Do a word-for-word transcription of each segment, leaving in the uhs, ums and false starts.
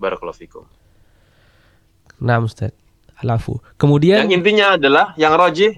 Barakallahu fikum. Nah, Ustaz. Alafu. Kemudian yang intinya adalah yang rajih,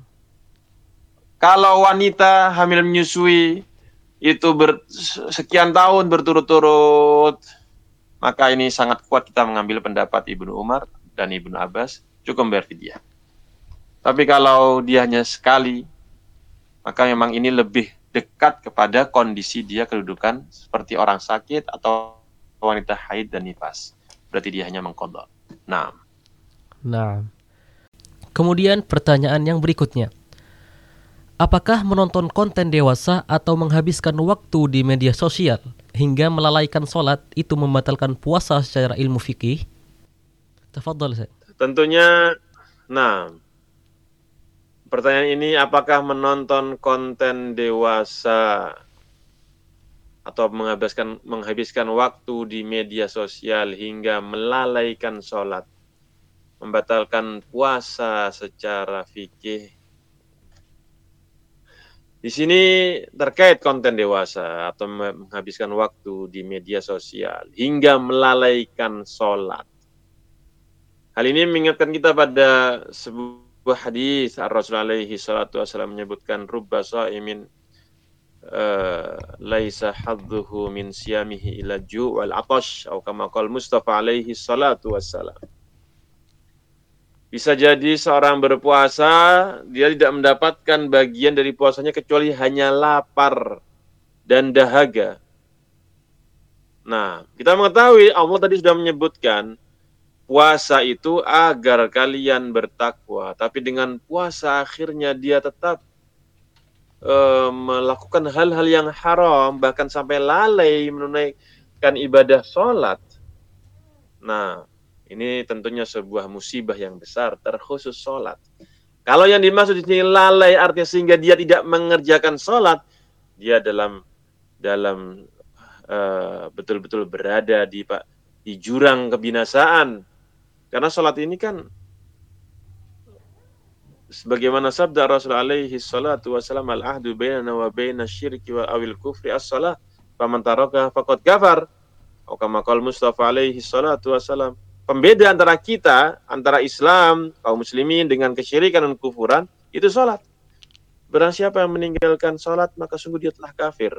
kalau wanita hamil menyusui itu ber, sekian tahun berturut-turut, maka ini sangat kuat kita mengambil pendapat Ibnu Umar dan Ibnu Abbas, cukup membayar fidyah. Tapi kalau dia hanya sekali, maka memang ini lebih dekat kepada kondisi dia kedudukan seperti orang sakit atau wanita haid dan nifas. Berarti dia hanya mengqadha. Nah. Nah. Kemudian pertanyaan yang berikutnya. Apakah menonton konten dewasa atau menghabiskan waktu di media sosial hingga melalaikan sholat itu membatalkan puasa secara ilmu fikih? Tafadhal, Ustaz. Tentunya, nah, pertanyaan ini apakah menonton konten dewasa atau menghabiskan menghabiskan waktu di media sosial hingga melalaikan sholat membatalkan puasa secara fikih? Di sini terkait konten dewasa atau menghabiskan waktu di media sosial hingga melalaikan sholat. Hal ini mengingatkan kita pada sebuah hadis Rasulullah alaihi salatu wasallam menyebutkan rubba sha'imin uh, laisa hadduhu min siyamihi ila ju' wal atash atau kama qala Mustafa alaihi salatu wasallam. Bisa jadi seorang berpuasa, dia tidak mendapatkan bagian dari puasanya kecuali hanya lapar dan dahaga. Nah, kita mengetahui Allah tadi sudah menyebutkan puasa itu agar kalian bertakwa. Tapi dengan puasa akhirnya dia tetap uh, melakukan hal-hal yang haram, bahkan sampai lalai menunaikan ibadah sholat. Nah, ini tentunya sebuah musibah yang besar, terkhusus sholat. Kalau yang dimaksud di sini lalai artinya sehingga dia tidak mengerjakan sholat, dia dalam dalam uh, betul-betul berada di di jurang kebinasaan. Karena sholat ini kan, sebagaimana sabda Rasulullah alaihi salatu wasallam, al-ahdu bainana wa baina syirki wa awil kufri as-salah, faman taraka faqad kafar. Atau kama qala Mustafa alaihi salatu wasallam. Pembeda antara kita, antara Islam, kaum muslimin dengan kesyirikan dan kufuran, itu sholat. Barang siapa yang meninggalkan sholat, maka sungguh dia telah kafir.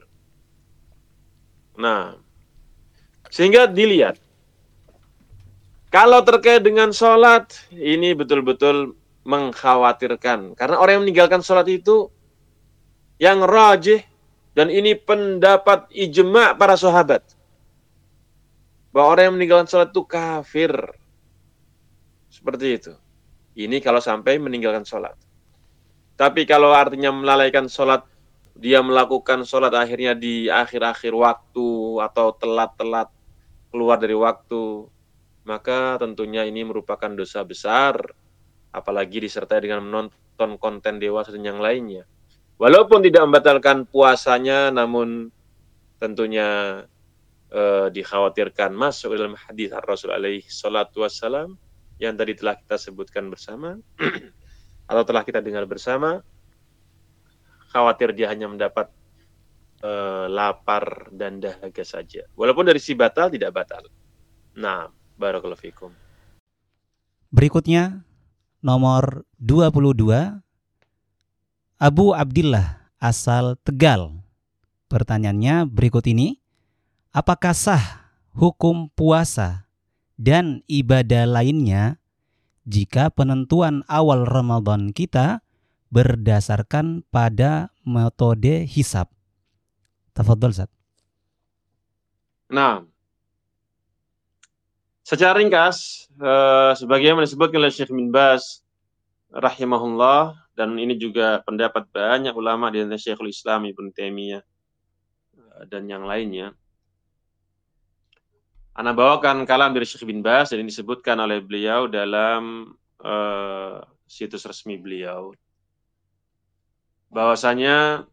Nah, sehingga dilihat, kalau terkait dengan sholat, ini betul-betul mengkhawatirkan. Karena orang yang meninggalkan sholat itu, yang rajih, dan ini pendapat ijma' para sahabat, bahwa orang yang meninggalkan sholat itu kafir. Seperti itu. Ini kalau sampai meninggalkan sholat. Tapi kalau artinya melalaikan sholat, dia melakukan sholat akhirnya di akhir-akhir waktu atau telat-telat keluar dari waktu, maka tentunya ini merupakan dosa besar, apalagi disertai dengan menonton konten dewasa dan yang lainnya. Walaupun tidak membatalkan puasanya, namun tentunya Uh, dikhawatirkan masuk dalam hadis Rasul alaihi salatu wassalam yang tadi telah kita sebutkan bersama atau telah kita dengar bersama. Khawatir dia hanya mendapat uh, lapar dan dahaga saja, walaupun dari si batal tidak batal. Nah, barakallahu fikum. Berikutnya nomor dua puluh dua, Abu Abdillah asal Tegal. Pertanyaannya berikut ini. Apakah sah hukum puasa dan ibadah lainnya jika penentuan awal Ramadan kita berdasarkan pada metode hisab? Tafadhol, Ustaz. Nah, secara ringkas, eh, sebagaimana disebutkan oleh Syekh bin Baz rahimahullah, dan ini juga pendapat banyak ulama di antara Syekhul Islam Ibnu Taimiyah dan yang lainnya. Ana bawakan kalam dari Syekh bin Baz dan ini disebutkan oleh beliau dalam uh, situs resmi beliau, bahwasanya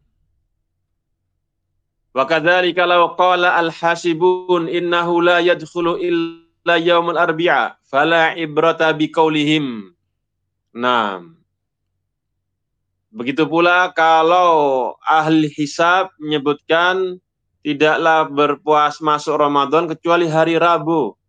wa kadzalika law qala al-hasibun innahu la yadkhulu illa yaumul arbi'a fala ibrata biqaulihim. Nah, begitu pula kalau ahli hisab menyebutkan tidaklah berpuas masuk Ramadan kecuali hari Rabu.